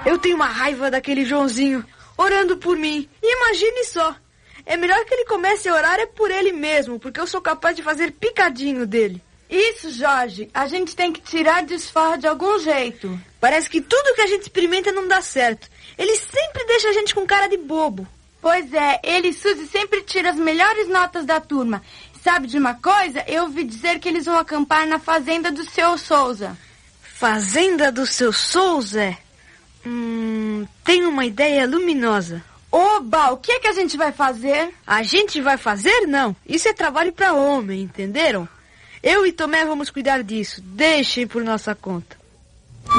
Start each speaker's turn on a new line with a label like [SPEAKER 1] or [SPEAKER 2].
[SPEAKER 1] Eu tenho uma raiva daquele Joãozinho, orando por mim. E imagine só, é melhor que ele comece a orar por ele mesmo, porque eu sou capaz de fazer picadinho dele.
[SPEAKER 2] Isso, Jorge, a gente tem que tirar desforra de algum jeito.
[SPEAKER 1] Parece que tudo que a gente experimenta não dá certo. Ele sempre deixa a gente com cara de bobo.
[SPEAKER 2] Pois é, ele e Suzy sempre tiram as melhores notas da turma. Sabe de uma coisa? Eu ouvi dizer que eles vão acampar na fazenda do seu Souza.
[SPEAKER 1] Fazenda do seu Souza? Tenho uma ideia luminosa.
[SPEAKER 2] Oba, o que é que a gente vai fazer?
[SPEAKER 1] A gente vai fazer? Não. Isso é trabalho para homem, entenderam? Eu e Tomé vamos cuidar disso. Deixem por nossa conta.